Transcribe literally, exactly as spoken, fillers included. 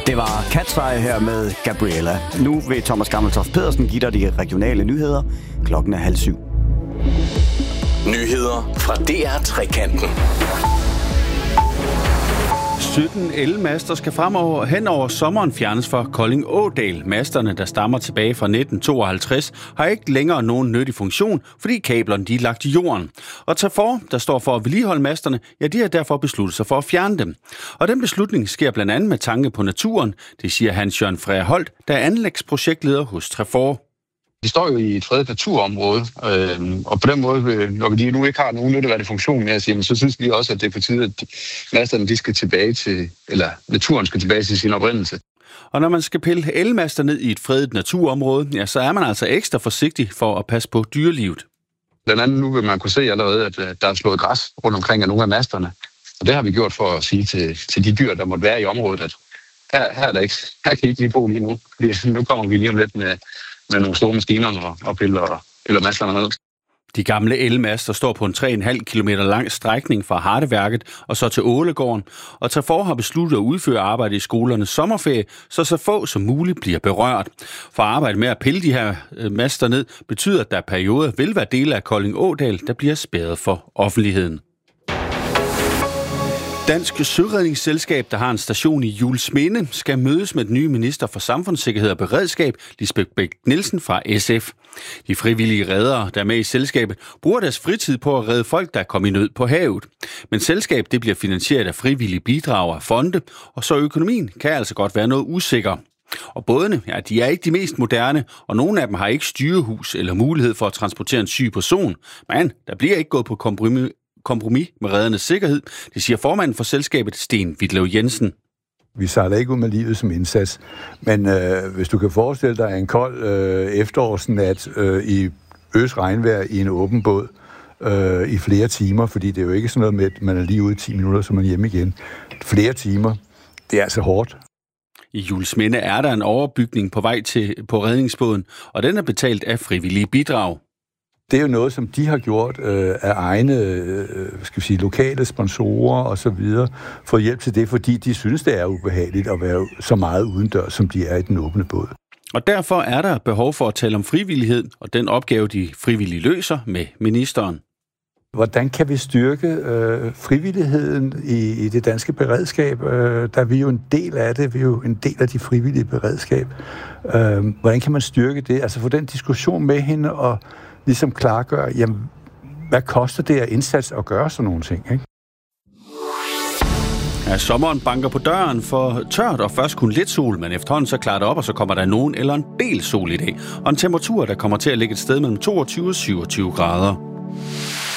Det var Katsvej her med Gabriella. Nu vil Thomas Gammeltoft Pedersen give dig de regionale nyheder. Klokken er halv syv. Nyheder fra D R Trekanten. sytten elmaster skal fremover hen over sommeren fjernes fra Kolding Ådal. Masterne, der stammer tilbage fra nitten tooghalvtreds, har ikke længere nogen nyttig funktion, fordi kablerne de er lagt i jorden. Og Trefor, der står for at vedligeholde masterne, ja, de har derfor besluttet sig for at fjerne dem. Og den beslutning sker blandt andet med tanke på naturen, det siger Hans-Jørgen Freja Holt, der er anlægsprojektleder hos Trefor. De står jo i et fredet naturområde, øh, og på den måde, når vi nu ikke har nogen nytteværdig funktion mere, så, så synes vi også, at det er på tide, at masterne de skal tilbage til, eller naturen skal tilbage til sin oprindelse. Og når man skal pille elmaster ned i et fredet naturområde, ja, så er man altså ekstra forsigtig for at passe på dyrelivet. Blandt andet nu vil man kunne se allerede, at der er slået græs rundt omkring af nogle af masterne, og det har vi gjort for at sige til, til de dyr, der måtte være i området, at her, her, er der ikke, her kan I ikke lige bo lige nu, fordi nu kommer vi lige om lidt med med nogle store maskiner og, og piller, piller masterne ned. De gamle elmaster står på en tre komma fem kilometer lang strækning fra Hardeværket og så til Ålegården, og Trefor har besluttet at udføre arbejde i skolernes sommerferie, så så få som muligt bliver berørt. For arbejde med at pille de her master ned betyder, at der perioder vil være dele af Kolding Ådal, der bliver spærret for offentligheden. Dansk Søredningsselskab, der har en station i Juelsminde, skal mødes med den nye minister for samfundssikkerhed og beredskab, Lisbeth Bech-Nielsen fra S F. De frivillige reddere, der er med i selskabet, bruger deres fritid på at redde folk, der er kommet i nød på havet. Men selskabet det bliver finansieret af frivillige bidrag af fonde, og så økonomien kan altså godt være noget usikker. Og bådene, ja, de er ikke de mest moderne, og nogle af dem har ikke styrehus eller mulighed for at transportere en syg person. Men der bliver ikke gået på kompromis kompromis med reddernes sikkerhed, det siger formanden for selskabet, Sten Vitlev Jensen. Vi sejler ikke ud med livet som indsats, men øh, hvis du kan forestille dig en kold øh, efterårsnat øh, i øs regnvejr i en åben båd øh, i flere timer, fordi det er jo ikke sådan noget med, at man er lige ude i ti minutter, så man er hjemme igen. Flere timer, det er altså hårdt. I Juelsminde er der en overbygning på vej til på redningsbåden, og den er betalt af frivillige bidrag. Det er jo noget, som de har gjort øh, af egne øh, skal vi sige, lokale sponsorer og så videre, for hjælp til det, fordi de synes, det er ubehageligt at være så meget udendørs, som de er i den åbne båd. Og derfor er der behov for at tale om frivillighed, og den opgave, de frivillige løser med ministeren. Hvordan kan vi styrke øh, frivilligheden i, i det danske beredskab? Øh, der er vi jo en del af det, vi er jo en del af de frivillige beredskab. Øh, hvordan kan man styrke det? Altså få den diskussion med hende og ligesom klargør, jamen, hvad koster det af indsats at gøre sådan nogle ting, ikke? Ja, sommeren banker på døren for tørt og først kun lidt sol, men efterhånden så klarer det op, og så kommer der nogen eller en del sol i dag. Og en temperatur, der kommer til at ligge et sted mellem toogtyve og syvogtyve grader.